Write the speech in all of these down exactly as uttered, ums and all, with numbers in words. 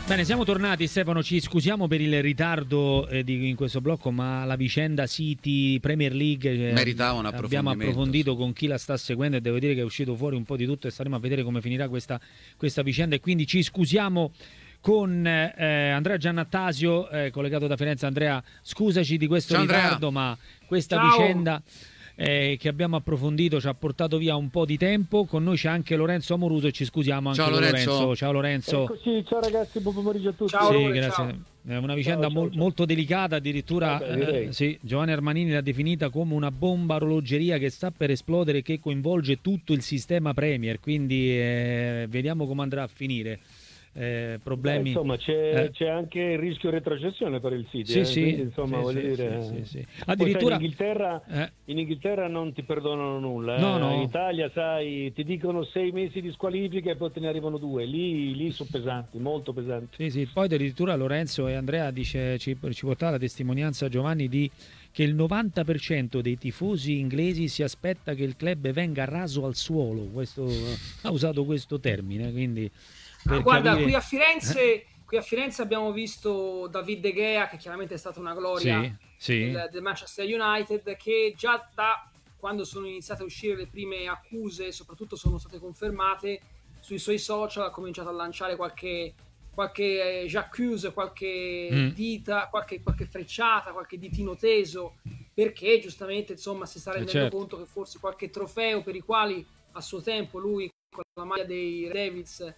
Bene, siamo tornati. Stefano, ci scusiamo per il ritardo eh, di, in questo blocco, ma la vicenda City Premier League eh, meritava un abbiamo approfondimento. approfondito con chi la sta seguendo e devo dire che è uscito fuori un po' di tutto e staremo a vedere come finirà questa, questa vicenda, e quindi ci scusiamo con eh, Andrea Giannattasio, eh, collegato da Firenze. Andrea, scusaci di questo Ciao, ritardo, Andrea. ma questa Ciao. vicenda eh, che abbiamo approfondito ci ha portato via un po' di tempo. Con noi c'è anche Lorenzo Amoruso e ci scusiamo anche Ciao, con Lorenzo. Lorenzo. Ciao Lorenzo. Eccoci, ciao ragazzi, buon pomeriggio a tutti. Ciao, Sì, Lore, grazie. ciao. È una vicenda Ciao, ciao, mol- ciao. molto delicata, addirittura Vabbè, direi. eh, sì, Giovanni Armanini l'ha definita come una bomba a orologeria che sta per esplodere, che coinvolge tutto il sistema Premier, quindi eh, vediamo come andrà a finire. Eh, problemi. Beh, insomma, c'è, Eh. c'è anche il rischio retrocessione per il City. Sì, eh, sì, quindi, insomma, sì, voglio sì, dire. sì, sì, sì. Poi, Addirittura sai, in Inghilterra, eh, in Inghilterra non ti perdonano nulla. eh. No, no. In Italia, sai, ti dicono sei mesi di squalifica e poi te ne arrivano due. Lì, lì sono pesanti, molto pesanti. sì, sì. Poi addirittura Lorenzo e Andrea dice, ci, ci portava la testimonianza Giovanni di che il novanta per cento dei tifosi inglesi si aspetta che il club venga raso al suolo. Questo, ha usato questo termine, quindi Ah, per guarda, capire- qui a Firenze, qui a Firenze abbiamo visto David De Gea, che chiaramente è stata una gloria Sì, sì. del, del Manchester United, che già da quando sono iniziate a uscire le prime accuse, soprattutto sono state confermate, sui suoi social ha cominciato a lanciare qualche qualche j'accuse, qualche Mm. dita, qualche, qualche frecciata, qualche ditino teso, perché giustamente insomma si sta rendendo certo. conto che forse qualche trofeo per i quali a suo tempo lui con la maglia dei Red Devils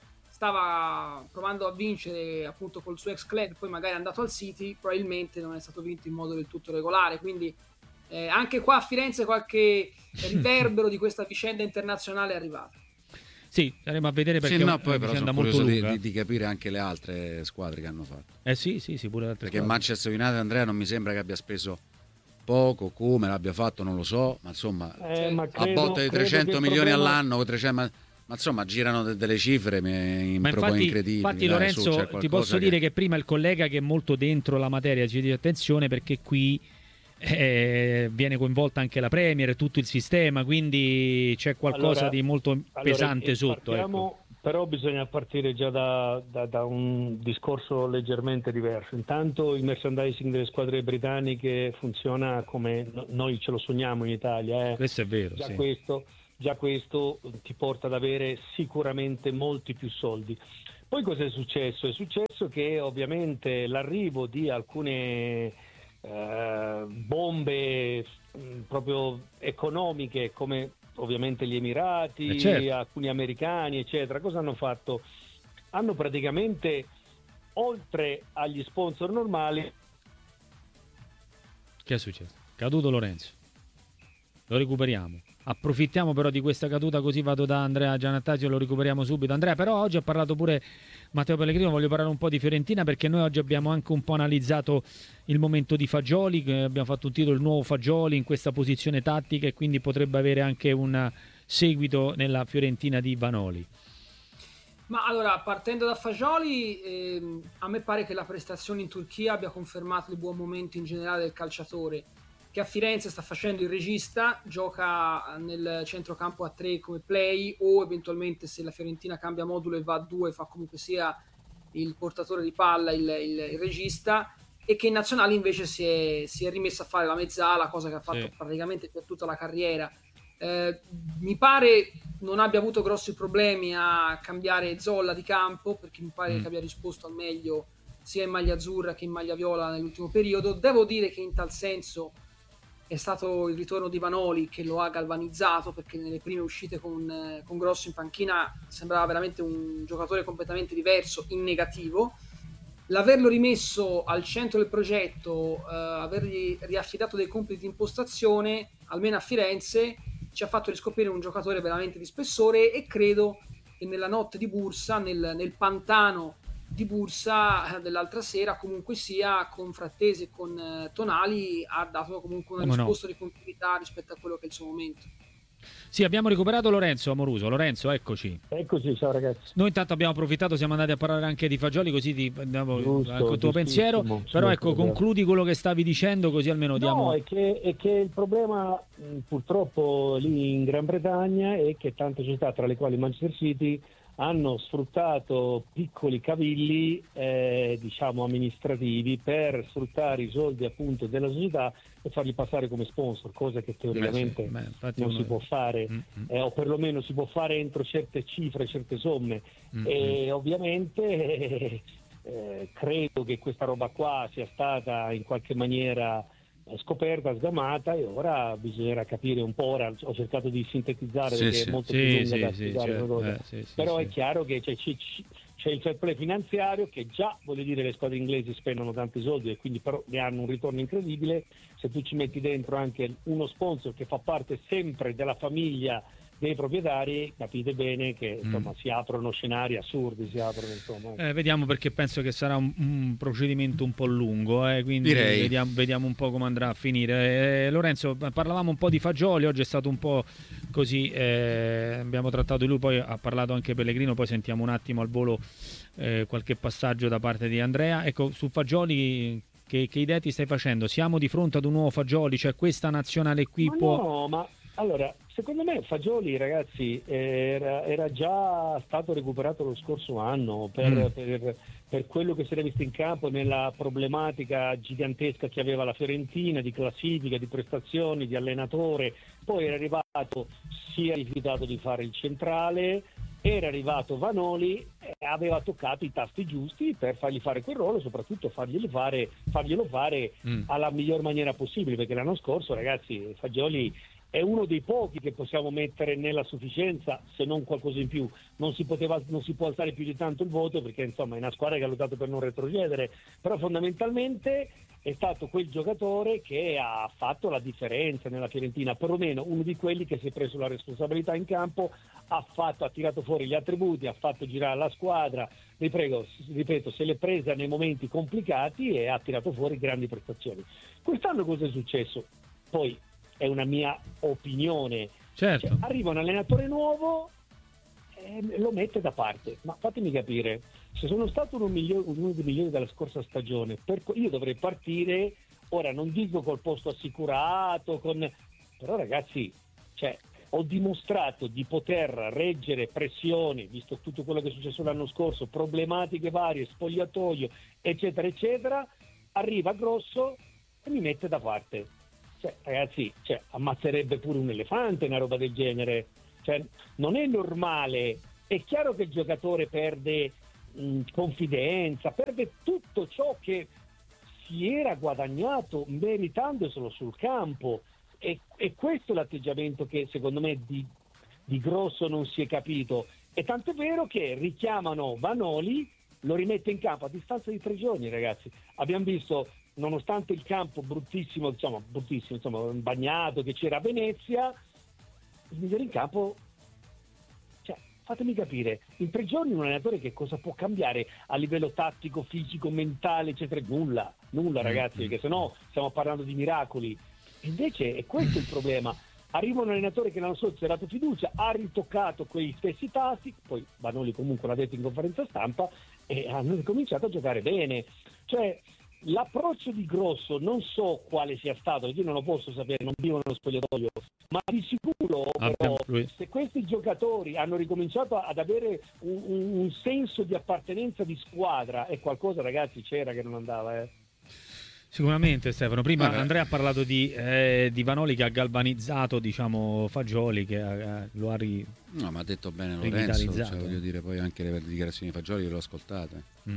stava provando a vincere appunto col suo ex club, poi magari è andato al City, probabilmente non è stato vinto in modo del tutto regolare, quindi eh, anche qua a Firenze qualche riverbero di questa vicenda internazionale è arrivata. Sì, staremo a vedere perché Sì, è no, una poi però vicenda sono molto curioso di, lunga. di, di capire anche le altre squadre che hanno fatto. Eh sì, sì, sì, pure le altre Perché squadre. Manchester United, Andrea, non mi sembra che abbia speso poco, come l'abbia fatto non lo so, ma insomma Eh, ma a credo- botte di credo trecento che il milioni problema- all'anno, con trecento, ma, ma insomma girano de- delle cifre me- Ma proprio infatti, incredibili. infatti dai, Lorenzo, su, c'è ti qualcosa posso dire che prima il collega che è molto dentro la materia ci dice attenzione perché qui eh, viene coinvolta anche la Premier e tutto il sistema, quindi c'è qualcosa Allora- di molto Allora, pesante eh, sotto. partiamo- Ecco. Però bisogna partire già da, da- da un discorso leggermente diverso. Intanto il merchandising delle squadre britanniche funziona come no- noi ce lo sogniamo in Italia. eh. Questo è vero, Già, sì. questo, già questo ti porta ad avere sicuramente molti più soldi. Poi cosa è successo? È successo che ovviamente l'arrivo di alcune eh, bombe mh, proprio economiche come ovviamente gli Emirati, Eh, certo. alcuni americani, eccetera, cosa hanno fatto? Hanno praticamente, oltre agli sponsor normali, Che è successo? Caduto Lorenzo. Lo recuperiamo. Approfittiamo però di questa caduta, così vado da Andrea Giannattasio e lo recuperiamo subito. Andrea, però oggi ha parlato pure Matteo Pellegrino, voglio parlare un po' di Fiorentina perché noi oggi abbiamo anche un po' analizzato il momento di Fagioli, che abbiamo fatto un titolo, il nuovo Fagioli in questa posizione tattica, e quindi potrebbe avere anche un seguito nella Fiorentina di Vanoli. Ma allora, partendo da Fagioli, ehm, a me pare che la prestazione in Turchia abbia confermato il buon momento in generale del calciatore, che a Firenze sta facendo il regista, gioca nel centrocampo a tre come play, o eventualmente se la Fiorentina cambia modulo e va a due fa comunque sia il portatore di palla, il, il, il regista, e che in nazionale invece si è, si è rimesso a fare la mezzala, cosa che ha fatto Sì. praticamente per tutta la carriera. Eh, mi pare non abbia avuto grossi problemi a cambiare Zolla di campo, perché mi pare Mm. che abbia risposto al meglio sia in maglia azzurra che in maglia viola nell'ultimo periodo. Devo dire che in tal senso è stato il ritorno di Vanoli che lo ha galvanizzato, perché nelle prime uscite con, eh, con Grosso in panchina sembrava veramente un giocatore completamente diverso in negativo. L'averlo rimesso al centro del progetto, eh, avergli riaffidato dei compiti di impostazione, almeno a Firenze, ci ha fatto riscoprire un giocatore veramente di spessore, e credo che nella notte di Bursa, nel, nel pantano di Bursa eh, dell'altra sera, comunque sia, con Frattesi e con eh, Tonali, ha dato comunque una Come no? risposta di continuità rispetto a quello che è il suo momento. Sì, abbiamo recuperato Lorenzo Amoruso. Lorenzo, eccoci. eccoci, ciao ragazzi. Noi intanto abbiamo approfittato, siamo andati a parlare anche di Fagioli, così ti andiamo Giusto, anche il tuo pensiero. giustissimo, Però sì, ecco, sì, concludi quello che stavi dicendo, così almeno diamo... No, è che, è che il problema mh, purtroppo lì in Gran Bretagna è che tante società, tra le quali Manchester City, hanno sfruttato piccoli cavilli eh, diciamo amministrativi per sfruttare i soldi appunto della società e farli passare come sponsor, cosa che teoricamente beh, sì, beh, non uno... si può fare, mm-hmm. eh, o perlomeno si può fare entro certe cifre, certe somme. Mm-hmm. E ovviamente eh, eh, credo che questa roba qua sia stata in qualche maniera scoperta, sgamata, e ora bisognerà capire un po'. Ora ho cercato di sintetizzare sì, perché sì. è molto sì, più lunga sì, da sì, spiegare certo. cosa. Eh, sì, sì, però sì. è chiaro che c'è, c'è, c'è il fair play finanziario, che già, voglio dire, le squadre inglesi spendono tanti soldi e quindi però ne hanno un ritorno incredibile. Se tu ci metti dentro anche uno sponsor che fa parte sempre della famiglia dei proprietari, capite bene che insomma mm. si aprono scenari assurdi, si aprono insomma. Eh, vediamo, perché penso che sarà un, un procedimento un po' lungo, eh, quindi Direi. Vediamo, vediamo un po' come andrà a finire. Eh, Lorenzo, parlavamo un po' di Fagioli, oggi è stato un po' così, eh, abbiamo trattato di lui, poi ha parlato anche Pellegrino, poi sentiamo un attimo al volo eh, qualche passaggio da parte di Andrea. Ecco, su Fagioli che, che idee ti stai facendo? Siamo di fronte ad un nuovo Fagioli, cioè questa nazionale qui ma può... No, ma allora, secondo me Fagioli, ragazzi, era, era già stato recuperato lo scorso anno per, mm. per, per quello che si era visto in campo nella problematica gigantesca che aveva la Fiorentina, di classifica, di prestazioni, di allenatore. Poi era arrivato, si è rifiutato di fare il centrale, era arrivato Vanoli e aveva toccato i tasti giusti per fargli fare quel ruolo, soprattutto farglielo fare, farglielo fare mm. alla miglior maniera possibile, perché l'anno scorso, ragazzi, Fagioli è uno dei pochi che possiamo mettere nella sufficienza, se non qualcosa in più. Non si poteva, non si può alzare più di tanto il voto, perché insomma è una squadra che ha lottato per non retrocedere, però fondamentalmente è stato quel giocatore che ha fatto la differenza nella Fiorentina, perlomeno uno di quelli che si è preso la responsabilità in campo, ha fatto, ha tirato fuori gli attributi, ha fatto girare la squadra, riprego, ripeto, se l'è presa nei momenti complicati e ha tirato fuori grandi prestazioni. Quest'anno cosa è successo? Poi è una mia opinione. Certo. Cioè, arriva un allenatore nuovo e lo mette da parte. Ma fatemi capire, se sono stato uno, migliore, uno dei migliori della scorsa stagione, per, io dovrei partire, ora non dico col posto assicurato, con, però ragazzi, cioè, ho dimostrato di poter reggere pressioni, visto tutto quello che è successo l'anno scorso, problematiche varie, spogliatoio, eccetera, eccetera. Arriva Grosso e mi mette da parte. Cioè, ragazzi, cioè, ammazzerebbe pure un elefante una roba del genere. Cioè, non è normale. È chiaro che il giocatore perde mh, confidenza, perde tutto ciò che si era guadagnato meritandoselo sul campo. E, e questo è l'atteggiamento che secondo me di, di Grosso non si è capito. E tanto è vero che richiamano Vanoli, lo rimette in campo a distanza di tre giorni, ragazzi. Abbiamo visto, nonostante il campo bruttissimo, diciamo bruttissimo, insomma, bagnato che c'era a Venezia, il migliore in campo, cioè, fatemi capire, in tre giorni un allenatore che cosa può cambiare a livello tattico, fisico, mentale, eccetera? Nulla, nulla ragazzi, perché sennò stiamo parlando di miracoli. Invece è questo il problema. Arriva un allenatore che l'anno scorso si era dato fiducia, ha ritoccato quei stessi tasti, poi Vanoli comunque l'ha detto in conferenza stampa, e hanno cominciato a giocare bene. Cioè, l'approccio di Grosso non so quale sia stato, perché io non lo posso sapere, non vivo nello spogliatoio, ma di sicuro ah, però, lui. se questi giocatori hanno ricominciato ad avere un, un, un senso di appartenenza di squadra, e qualcosa ragazzi c'era che non andava, eh. Sicuramente Stefano, prima Vabbè. Andrea ha parlato di, eh, di Vanoli che ha galvanizzato, diciamo, Fagioli, che ha, lo ha ri... No, ma ha detto bene Lorenzo, cioè, rivitalizzato. voglio dire, poi anche le dichiarazioni di Fagioli le ho ascoltate. Mm.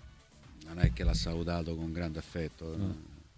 Non è che l'ha salutato con grande affetto. No.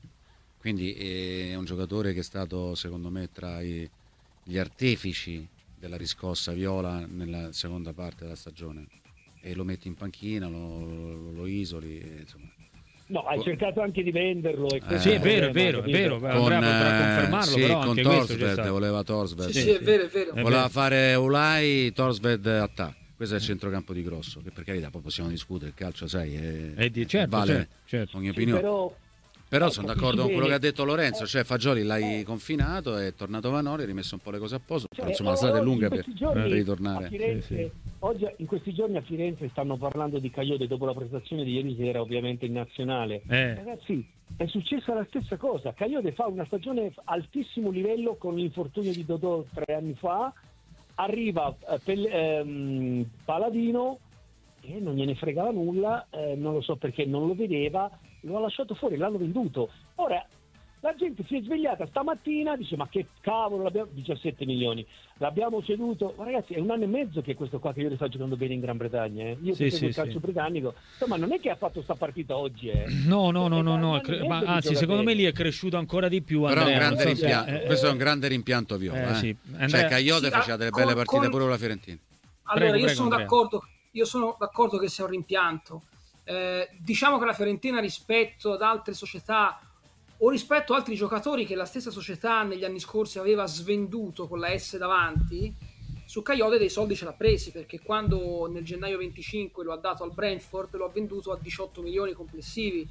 Quindi è un giocatore che è stato, secondo me, tra i, gli artefici della riscossa viola nella seconda parte della stagione. E lo metti in panchina, lo, lo, lo isoli, e, insomma. No, hai cercato anche di venderlo. E Eh, Sì, è vero, è vero, è vero. Con, Andrea potrà confermarlo, sì, però con anche questo c'è Torsved, stato. voleva Torsved. Sì, sì, è vero, è vero. È Voleva vero. fare Ulai, Torsved attacco. Questo è il centrocampo di Grosso, che per carità poi possiamo discutere, il calcio sai è, È di- certo, vale certo, certo. ogni Sì, opinione. però Però eh, sono capisci d'accordo con quello bene. che ha detto Lorenzo, Eh, cioè Fagioli l'hai eh. confinato, è tornato Vanoli, ha rimesso un po' le cose a posto, Cioè, insomma la oh, strada è oh, lunga in per, questi giorni per a ritornare. Firenze, Sì, sì. Oggi, in questi giorni a Firenze stanno parlando di Cagliode dopo la prestazione di ieri sera, ovviamente in nazionale. Eh. Ragazzi, è successa la stessa cosa. Cagliode fa una stagione altissimo livello con l'infortunio di Dodò tre anni fa arriva eh, Pel- ehm, Paladino e non gliene fregava nulla, eh, non lo so perché non lo vedeva, lo ha lasciato fuori, l'hanno venduto. Ora la gente si è svegliata stamattina, dice ma che cavolo, l'abbiamo diciassette milioni, l'abbiamo ceduto. Ma ragazzi, è un anno e mezzo che questo qua che io sta giocando bene in Gran Bretagna, eh. Io Sì, che seguo sì, il calcio sì. britannico, insomma non è che ha fatto sta partita oggi, eh. No, no, no, È no, da no, un cre- anno e ma mezzo che anzi gioca secondo me bene. lì è cresciuto ancora di più, Però è un Andrea. grande non so se- rimpianto, eh, questo è un eh, grande rimpianto Viola, eh, eh. sì. Cioè Andrea, Caiote Sì, faceva ah, delle con- belle partite con- pure con la Fiorentina. Allora, Prego, io prego, sono Andrea. d'accordo, io sono d'accordo che sia un rimpianto. Eh, diciamo che la Fiorentina rispetto ad altre società o rispetto ad altri giocatori che la stessa società negli anni scorsi aveva svenduto con la S davanti, su Caiote dei soldi ce l'ha presi, perché quando nel gennaio venticinque lo ha dato al Brentford lo ha venduto a diciotto milioni complessivi.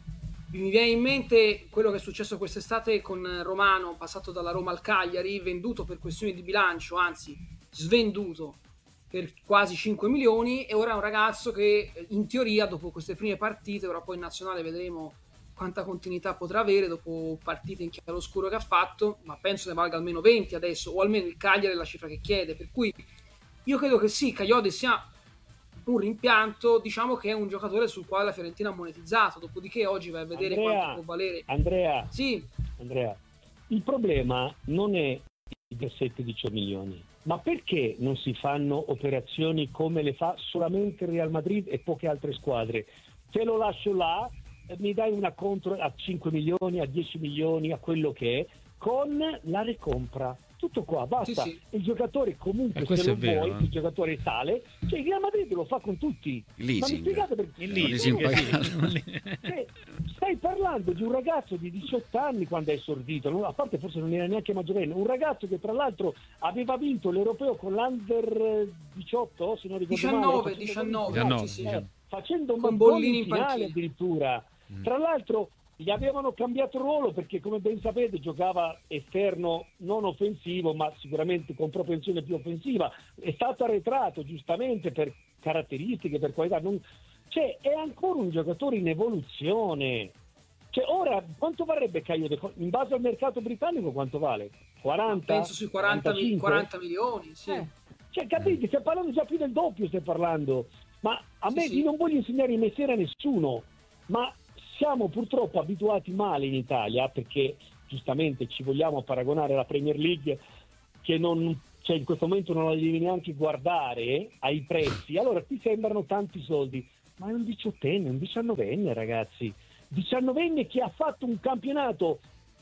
Mi viene in mente quello che è successo quest'estate con Romano, passato dalla Roma al Cagliari, venduto per questioni di bilancio, anzi svenduto per quasi cinque milioni, e ora è un ragazzo che in teoria dopo queste prime partite, ora poi in nazionale vedremo quanta continuità potrà avere dopo partite in chiaroscuro che ha fatto, ma penso ne valga almeno venti adesso, o almeno il Cagliari è la cifra che chiede, per cui io credo che sì, Caiote sia un rimpianto, diciamo che è un giocatore sul quale la Fiorentina ha monetizzato, dopodiché oggi vai a vedere Andrea, quanto può valere. Andrea, Sì, Andrea, il problema non è i diciassette diciotto milioni, ma perché non si fanno operazioni come le fa solamente il Real Madrid e poche altre squadre? Te lo lascio là, mi dai una contro a cinque milioni, a dieci milioni, a quello che è, con la recompra. Tutto qua, basta. Sì, sì. Il giocatore comunque E se questo lo è vero, vuoi, eh. il giocatore sale, cioè il Real Madrid lo fa con tutti. Il Ma mi leasing. spiegate perché? Il Con i leasing, simpatici. sì. Cioè, stai parlando di un ragazzo di diciotto anni quando è esordito, no? A parte forse non era neanche maggiorenne, un ragazzo che tra l'altro aveva vinto l'Europeo con l'Under diciotto, se non ricordo diciannove, male, diciannove, diciannove, sì, sì. diciannove. facendo un Con gol Bollini in in finale panchina. addirittura. Tra l'altro gli avevano cambiato ruolo perché, come ben sapete, giocava esterno non offensivo, ma sicuramente con propensione più offensiva. È stato arretrato giustamente per caratteristiche, per qualità. Non... Cioè, è ancora un giocatore in evoluzione. Cioè, ora quanto varrebbe Caiote? In base al mercato britannico quanto vale? quaranta? Penso sui quaranta, mi- quarantacinque? quaranta milioni, sì. Eh, cioè, capite, stai parlando già più del doppio, stai parlando. Ma a Sì, me, sì. io non voglio insegnare il mestiere a nessuno, ma siamo purtroppo abituati male in Italia, perché giustamente ci vogliamo paragonare alla Premier League, che non, cioè in questo momento non la devi neanche guardare ai prezzi, allora ti sembrano tanti soldi, ma è un diciottenne, un diciannovenne, ragazzi, diciannovenne che ha fatto un campionato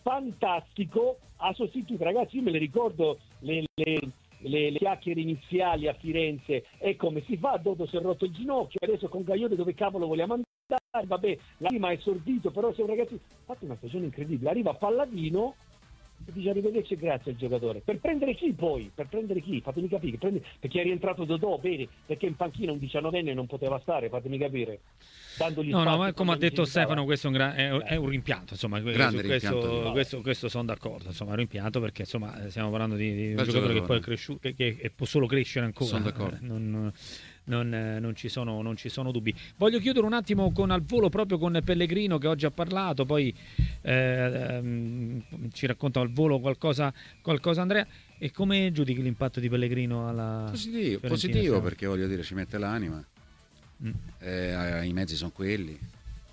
fantastico, ha sostituito, ragazzi, io me le ricordo le, le, le, le chiacchiere iniziali a Firenze, e come si fa, Dodo si è rotto il ginocchio, adesso con Caiote dove cavolo vogliamo andare? Vabbè, la prima è esordito, però se un ragazzo ha fatto una stagione incredibile, arriva Palladino e dice arrivederci e grazie al giocatore. Per prendere chi poi? Per prendere chi? Fatemi capire, prende... perché è rientrato Dodò, bene, perché in panchina un diciannovenne non poteva stare, fatemi capire. Dandogli No, no, spazio ma come ha quando detto necessitava. Stefano, questo è un, gra- è, è un rimpianto, insomma, Grande su questo, rimpianto. questo, questo sono d'accordo, insomma, è un rimpianto perché insomma eh, stiamo parlando di, di un Bel giocatore che giocatore. poi è cresciuto, che, che- che può solo crescere ancora. Sono d'accordo. Eh, non, non, eh, non ci sono, non ci sono dubbi. Voglio chiudere un attimo con al volo proprio con Pellegrino che oggi ha parlato, poi eh, ehm, ci racconta al volo qualcosa, qualcosa Andrea. E come giudichi l'impatto di Pellegrino alla Positivo, Fiorentina, positivo Stefano? perché voglio dire ci mette l'anima, Mm. eh, i mezzi sono quelli,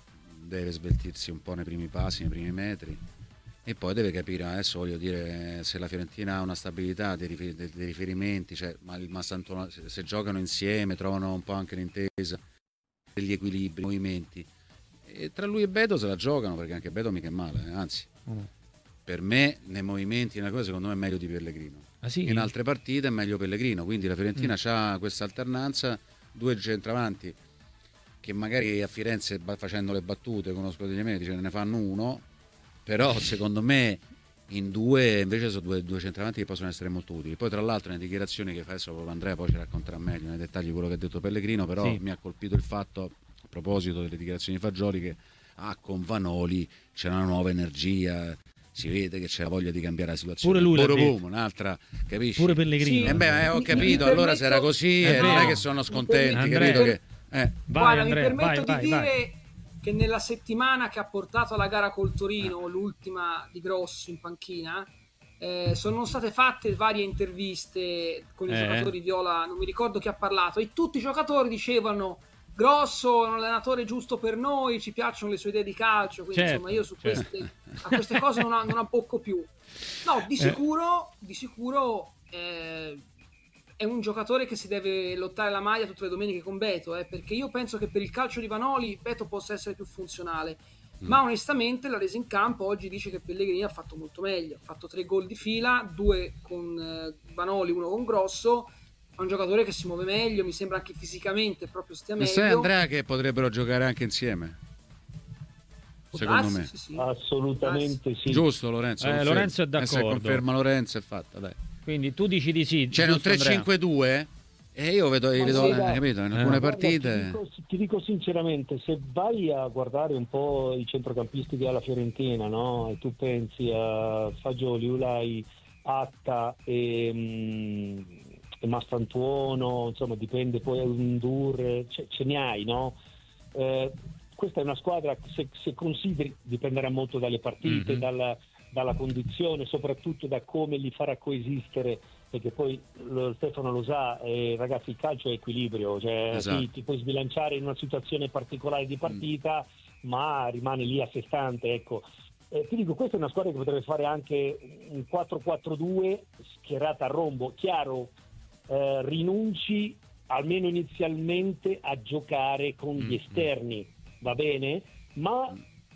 deve sveltirsi un po' nei primi passi, nei primi metri, e poi deve capire, adesso voglio dire, se la Fiorentina ha una stabilità dei, rifer- dei- dei riferimenti, cioè, ma il Massantona, se, se giocano insieme trovano un po' anche l'intesa, degli equilibri, movimenti, e tra lui e Beto se la giocano, perché anche Beto mica è male, eh, anzi Mm. per me nei movimenti, nella cosa, secondo me è meglio di Pellegrino. Ah, sì? In altre partite è meglio Pellegrino, quindi la Fiorentina Mm. ha questa alternanza, due centravanti che magari a Firenze ba- facendo le battute conosco degli amici, ce ne fanno uno, però secondo me in due invece sono due, due centravanti che possono essere molto utili. Poi tra l'altro nelle dichiarazioni che fa adesso proprio Andrea poi ci racconterà meglio nei dettagli quello che ha detto Pellegrino, però Sì. mi ha colpito il fatto, a proposito delle dichiarazioni di Fagioli, che ah, con Vanoli c'è una nuova energia, si vede che c'è la voglia di cambiare la situazione. Pure lui l'ha Boom, detto. un'altra, capisci? Pure Pellegrino. Sì. Eh beh, eh, ho Mi- capito, mi allora se era permetto- così È eh, non è vero. che sono scontenti, Andrea. capito che... Eh. Vai, Guarda, Andrea, mi permetto vai, di vai, dire vai. che nella settimana che ha portato alla gara col Torino, l'ultima di grosso in panchina, Eh, sono state fatte varie interviste con i Eh. giocatori viola, non mi ricordo chi ha parlato, e tutti i giocatori dicevano: Grosso è un allenatore giusto per noi, ci piacciono le sue idee di calcio, quindi Certo, insomma io su certo. queste, a queste cose non, non abbocco più. No, di sicuro, di sicuro eh, è un giocatore che si deve lottare la maglia tutte le domeniche con Beto, eh, perché io penso che per il calcio di Vanoli Beto possa essere più funzionale. Ma onestamente la resa in campo oggi dice che Pellegrini ha fatto molto meglio, ha fatto tre gol di fila, due con eh, Vanoli, uno con Grosso. È un giocatore che si muove meglio, mi sembra anche fisicamente proprio stia Non meglio. sai, Andrea, che potrebbero giocare anche insieme? Può Secondo darsi, me. sì, sì. Assolutamente sì. Giusto, Lorenzo? Eh, conferma. Lorenzo è Eh, d'accordo. se conferma Lorenzo è fatta, dai. Quindi tu dici di sì. C'è un giusto, tre Andrea? cinque due e io vedo, Ma vedo sì, eh, dai. capito, in Eh. alcune Guarda, partite... ti, dico, ti dico sinceramente, se vai a guardare un po' i centrocampisti che ha la Fiorentina, no? E tu pensi a Fagioli, Ulai, Atta e, mm, e Mastantuono, insomma dipende poi a Undur, ce, ce ne hai, no? Eh, questa è una squadra che se, se consideri dipenderà molto dalle partite, Mhm. dalla, dalla condizione, soprattutto da come li farà coesistere, perché poi lo, Stefano lo sa, eh, ragazzi, il calcio è equilibrio, cioè Esatto. ti, ti puoi sbilanciare in una situazione particolare di partita, ma rimane lì a sé stante, ecco. Eh, ti dico, questa è una squadra che potrebbe fare anche un quattro quattro due schierata a rombo. Chiaro, eh, rinunci almeno inizialmente a giocare con gli esterni, va bene? Ma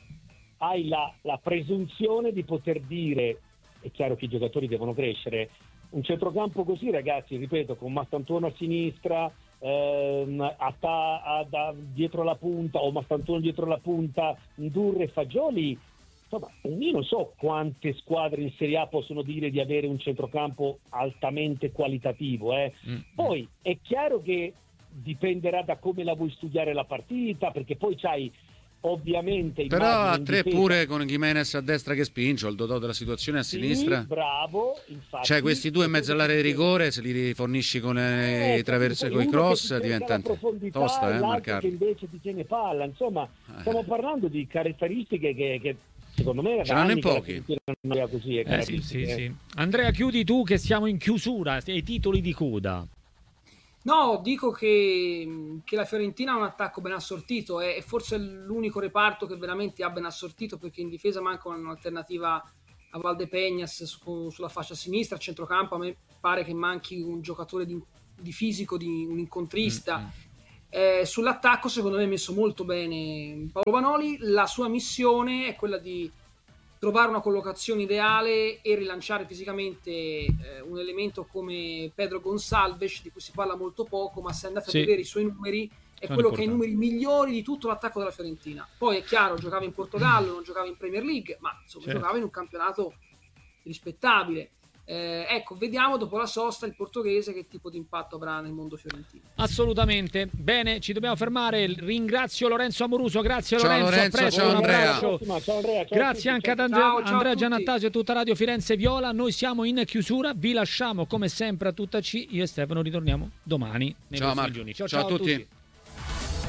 hai la, la presunzione di poter dire, è chiaro che i giocatori devono crescere, un centrocampo così, ragazzi, ripeto, con Mastantuono a sinistra, ehm, Atta a, da, dietro la punta, o Mastantuono dietro la punta, Ndur e Fagioli, insomma, io non so quante squadre in Serie A possono dire di avere un centrocampo altamente qualitativo, eh. Mm. Poi è chiaro che dipenderà da come la vuoi studiare la partita, perché poi c'hai ovviamente Però immagino a in tre difesa- pure con Jimenez a destra che spinge, o il Dodò della situazione a Sì, sinistra. bravo, infatti. Cioè questi due in mezzo all'area di rigore, se li rifornisci con Eh, i traverse, capito, con i uno che cross, ti cerca diventa la profondità tosta, e eh, l'altro marcarli. che invece ti tiene palla, insomma, stiamo parlando di caratteristiche che, che secondo me Ce l'hanno in da anni pochi. che la Fiorentina così, è Eh, sì, sì, caratteristiche. sì. Andrea, chiudi tu che siamo in chiusura, i titoli di coda. No, dico che, che la Fiorentina ha un attacco ben assortito, è, è forse l'unico reparto che veramente ha ben assortito, perché in difesa manca un'alternativa a Valdepeñas su- sulla fascia sinistra, a centrocampo a me pare che manchi un giocatore di, di fisico, di un incontrista. Mm, mm. Eh, sull'attacco secondo me è messo molto bene Paolo Vanoli, la sua missione è quella di trovare una collocazione ideale e rilanciare fisicamente eh, un elemento come Pedro Gonçalves, di cui si parla molto poco, ma se andate Sì. a vedere i suoi numeri è Sono quello che ha i importanti. numeri migliori di tutto l'attacco della Fiorentina. Poi è chiaro, giocava in Portogallo, non giocava in Premier League, ma insomma Certo. giocava in un campionato rispettabile. Eh, ecco, vediamo dopo la sosta il portoghese che tipo di impatto avrà nel mondo fiorentino. Assolutamente. Bene, ci dobbiamo fermare. Ringrazio Lorenzo Amoruso. Grazie Ciao, Lorenzo. Lorenzo, a presto, ciao, un Andrea. abbraccio. Ciao, Andrea, ciao a Grazie tutti, anche ciao. ad Andrea, Ciao, ciao a Andrea tutti. Giannattasio e tutta Radio Firenze Viola. Noi siamo in chiusura, vi lasciamo come sempre a tutta C. Io e Stefano ritorniamo domani nei Ciao prossimi Marco, giorni. Ciao, ciao ciao a tutti. tutti.